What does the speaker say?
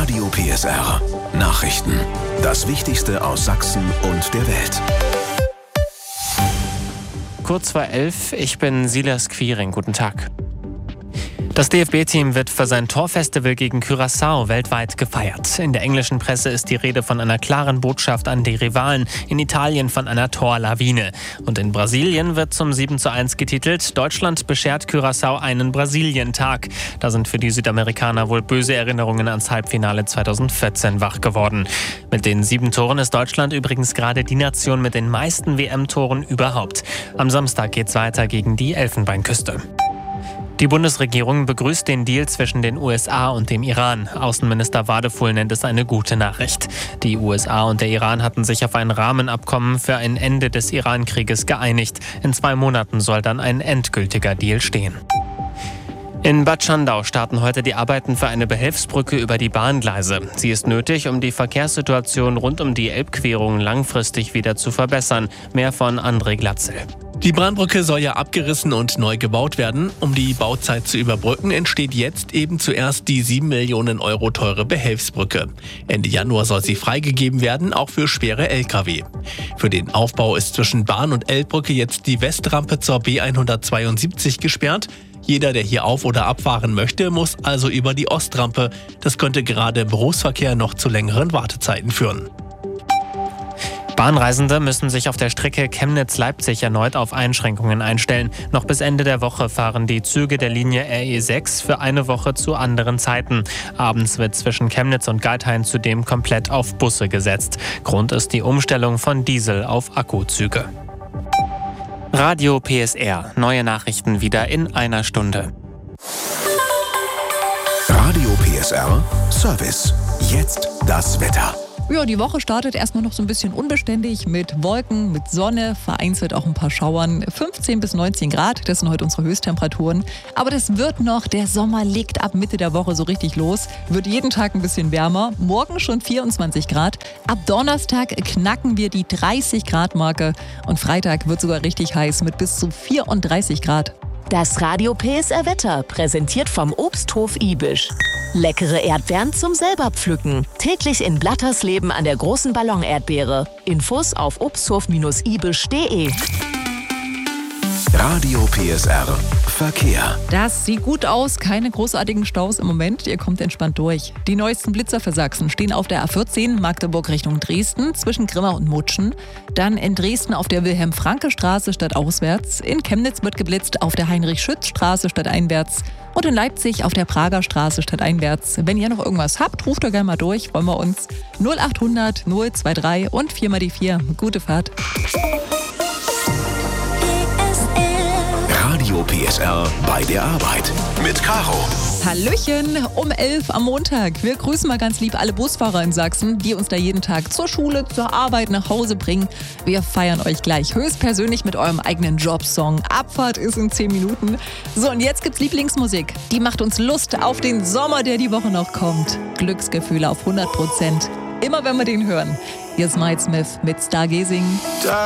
Radio PSR. Nachrichten. Das Wichtigste aus Sachsen und der Welt. Kurz vor 11, ich bin Silas Quiring. Guten Tag. Das DFB-Team wird für sein Torfestival gegen Curaçao weltweit gefeiert. In der englischen Presse ist die Rede von einer klaren Botschaft an die Rivalen, in Italien von einer Torlawine. Und in Brasilien wird zum 7:1 getitelt: Deutschland beschert Curaçao einen Brasilientag. Da sind für die Südamerikaner wohl böse Erinnerungen ans Halbfinale 2014 wach geworden. Mit den 7 Toren ist Deutschland übrigens gerade die Nation mit den meisten WM-Toren überhaupt. Am Samstag geht's weiter gegen die Elfenbeinküste. Die Bundesregierung begrüßt den Deal zwischen den USA und dem Iran. Außenminister Wadefuhl nennt es eine gute Nachricht. Die USA und der Iran hatten sich auf ein Rahmenabkommen für ein Ende des Iran-Krieges geeinigt. In 2 Monaten soll dann ein endgültiger Deal stehen. In Bad Schandau starten heute die Arbeiten für eine Behelfsbrücke über die Bahngleise. Sie ist nötig, um die Verkehrssituation rund um die Elbquerung langfristig wieder zu verbessern. Mehr von André Glatzel. Die Bahnbrücke soll ja abgerissen und neu gebaut werden. Um die Bauzeit zu überbrücken, entsteht jetzt eben zuerst die 7 Millionen Euro teure Behelfsbrücke. Ende Januar soll sie freigegeben werden, auch für schwere Lkw. Für den Aufbau ist zwischen Bahn- und Elbbrücke jetzt die Westrampe zur B172 gesperrt. Jeder, der hier auf- oder abfahren möchte, muss also über die Ostrampe. Das könnte gerade im Berufsverkehr noch zu längeren Wartezeiten führen. Bahnreisende müssen sich auf der Strecke Chemnitz-Leipzig erneut auf Einschränkungen einstellen. Noch bis Ende der Woche fahren die Züge der Linie RE6 für eine Woche zu anderen Zeiten. Abends wird zwischen Chemnitz und Geithain zudem komplett auf Busse gesetzt. Grund ist die Umstellung von Diesel auf Akkuzüge. Radio PSR. Neue Nachrichten wieder in einer Stunde. Radio PSR Service. Jetzt das Wetter. Ja, die Woche startet erstmal noch so ein bisschen unbeständig mit Wolken, mit Sonne, vereinzelt auch ein paar Schauern. 15 bis 19 Grad, das sind heute unsere Höchsttemperaturen. Aber das wird noch, der Sommer legt ab Mitte der Woche so richtig los. Wird jeden Tag ein bisschen wärmer, morgen schon 24 Grad. Ab Donnerstag knacken wir die 30 Grad Marke und Freitag wird sogar richtig heiß mit bis zu 34 Grad. Das Radio PSR Wetter, präsentiert vom Obsthof Ibisch. Leckere Erdbeeren zum selber pflücken. Täglich in Blattersleben an der großen Ballon-Erdbeere. Infos auf obsthof-ibisch.de. Radio PSR Verkehr. Das sieht gut aus, keine großartigen Staus im Moment, ihr kommt entspannt durch. Die neuesten Blitzer für Sachsen stehen auf der A14 Magdeburg Richtung Dresden zwischen Grimma und Mutschen. Dann in Dresden auf der Wilhelm-Franke-Straße stadtauswärts. In Chemnitz wird geblitzt auf der Heinrich-Schütz-Straße stadteinwärts. Und in Leipzig auf der Prager Straße stadteinwärts. Wenn ihr noch irgendwas habt, ruft doch gerne mal durch, freuen wir uns. 0800 023 und 4 mal die 4. Gute Fahrt. Radio PSR bei der Arbeit mit Caro. Hallöchen, um 11 am Montag. Wir grüßen mal ganz lieb alle Busfahrer in Sachsen, die uns da jeden Tag zur Schule, zur Arbeit, nach Hause bringen. Wir feiern euch gleich höchstpersönlich mit eurem eigenen Jobsong. Abfahrt ist in 10 Minuten. So, und jetzt gibt's Lieblingsmusik. Die macht uns Lust auf den Sommer, der die Woche noch kommt. Glücksgefühle auf 100%. Immer wenn wir den hören. Hier ist Mike Smith mit Stargazing.